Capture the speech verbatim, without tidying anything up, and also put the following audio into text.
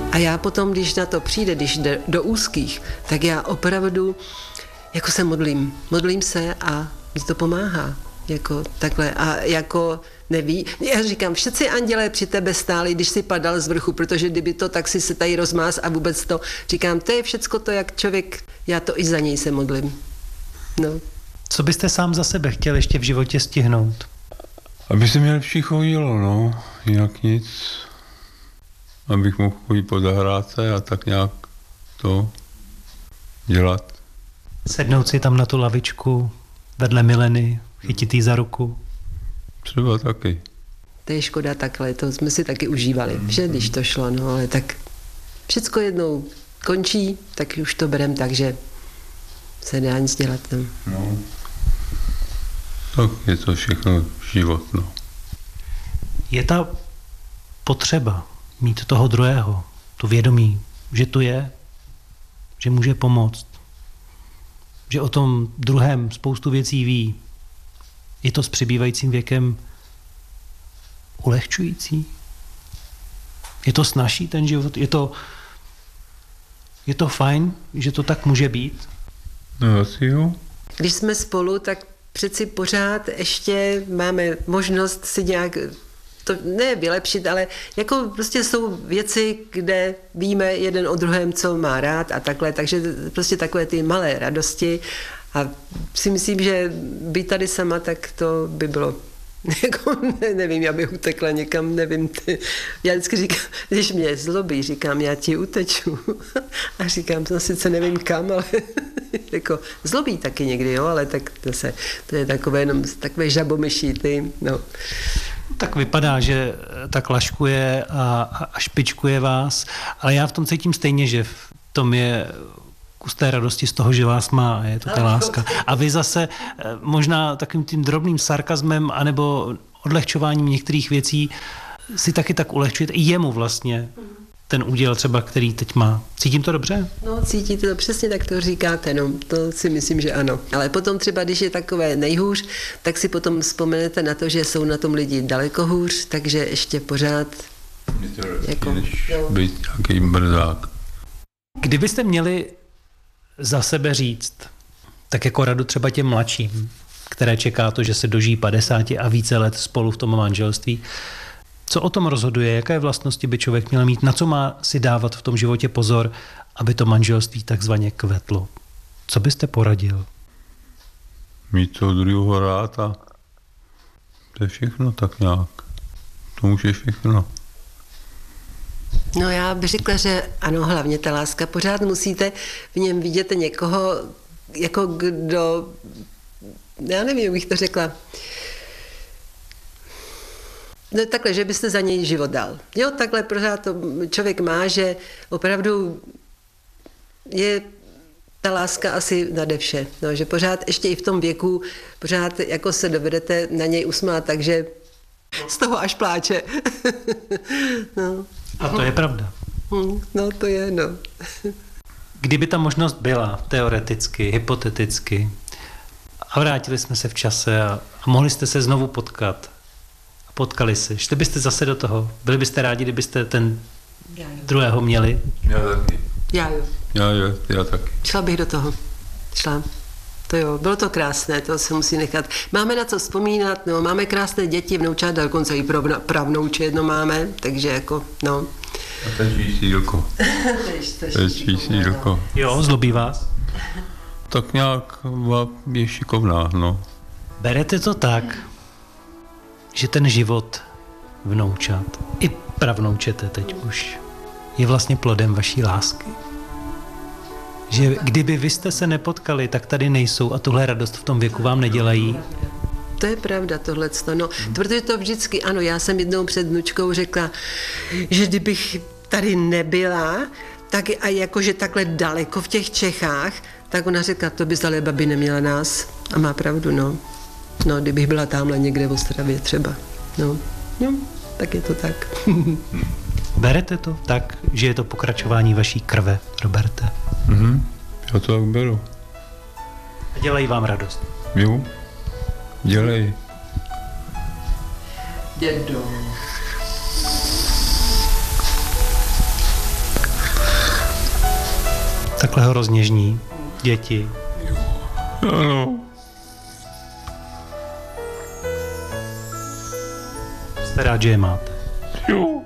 A já potom, když na to přijde, když jde do úzkých, tak já opravdu jako se modlím. Modlím se a mi to pomáhá. Jako takhle. A jako neví. Já říkám, všetci andělé při tebe stáli, když si padal z vrchu, protože kdyby to, tak si se tady rozmáz a vůbec to. Říkám, to je všecko to, jak člověk, já to i za něj se modlím. No. Co byste sám za sebe chtěl ještě v životě stihnout? Aby se mi lepší chodilo, no. Jinak nic. Abych mohl chodit po zahrádce a tak nějak to dělat. Sednout si tam na tu lavičku vedle Mileny, chytit jí za ruku. Třeba taky. To je škoda takhle, to jsme si taky užívali, že když to šlo, no ale tak všecko jednou končí, tak už to berem tak, že se nedá nic dělat. No. No. Tak je to všechno život, no. Je ta potřeba mít toho druhého, to vědomí, že tu je, že může pomoct, že o tom druhém spoustu věcí ví. Je to s přibývajícím věkem ulehčující? Je to snazší ten život? Je to, je to fajn, že to tak může být? No asi jo. Když jsme spolu, tak přeci pořád ještě máme možnost si nějak to ne vylepšit, ale jako prostě jsou věci, kde víme jeden o druhém, co má rád a takhle, takže prostě takové ty malé radosti a si myslím, že být tady sama, tak to by bylo jako, ne, nevím, já bych utekla někam, nevím, ty. Já vždycky říkám, když mě zlobí, říkám, já ti uteču a říkám, no sice nevím kam, ale jako zlobí taky někdy, jo, ale tak to se, to je takové jenom takové žabomyší, ty, no. Tak vypadá, že tak laškuje a, a špičkuje vás, ale já v tom cítím stejně, že v tom je kus té radosti z toho, že vás má, je to ta láska. A vy zase možná takovým tím drobným sarkazmem anebo odlehčováním některých věcí si taky tak ulehčujete i jemu vlastně ten úděl třeba, který teď má. Cítím to dobře? No, cítíte to přesně, tak to říkáte, no, to si myslím, že ano. Ale potom třeba, když je takové nejhůř, tak si potom vzpomenete na to, že jsou na tom lidi daleko hůř, takže ještě pořád jako, no. Být nějaký brzák. Kdybyste měli za sebe říct, tak jako radu třeba těm mladším, které čeká to, že se dožijí padesáti a více let spolu v tom manželství, co o tom rozhoduje, jaké vlastnosti by člověk měl mít, na co má si dávat v tom životě pozor, aby to manželství takzvaně kvetlo. Co byste poradil? Mít toho druhého rád a to je všechno tak nějak. To už je všechno. No já bych řekla, že ano, hlavně ta láska. Pořád musíte v něm vidět někoho, jako kdo, já nevím, jak bych to řekla, no takhle, že byste za něj život dal. Jo, takhle pořád to člověk má, že opravdu je ta láska asi nade vše. No, že pořád ještě i v tom věku, pořád jako se dovedete na něj usmát, takže z toho až pláče. No. A to je pravda. No to je, no. Kdyby ta možnost byla, teoreticky, hypoteticky, a vrátili jsme se v čase a, a mohli jste se znovu potkat, a potkali se, šli byste zase do toho? Byli byste rádi, kdybyste ten druhého měli? Já taky. Já jo. Já jo, já taky. Šla bych do toho. Šla. To jo, bylo to krásné, to se musí nechat. Máme na co vzpomínat, no, máme krásné děti, vnoučata, dokonce i pravnouče jedno máme, takže jako, no. A to je čísílko. To je čísílko. Jo, zlobí vás? Tak nějak je šikovná, no. Berete to tak, že ten život vnoučat, i pravnoučete teď už, je vlastně plodem vaší lásky. Že kdyby vy jste se nepotkali, tak tady nejsou a tuhle radost v tom věku vám nedělají. To je pravda, tohleto. No, protože to vždycky, ano, já jsem jednou před vnučkou řekla, že kdybych tady nebyla, tak a jakože takhle daleko v těch Čechách, tak ona řekla, to by ale babi neměla nás. A má pravdu, no. No, kdybych byla tamhle někde v Ostravě třeba. No, no, tak je to tak. Berete to tak, že je to pokračování vaší krve, Roberte? Mhm, já to tak beru. A dělají vám radost? Jo, dělej. Dědo. Takhle ho rozněžní děti. Ano. Jste rád, že je máte. Jo.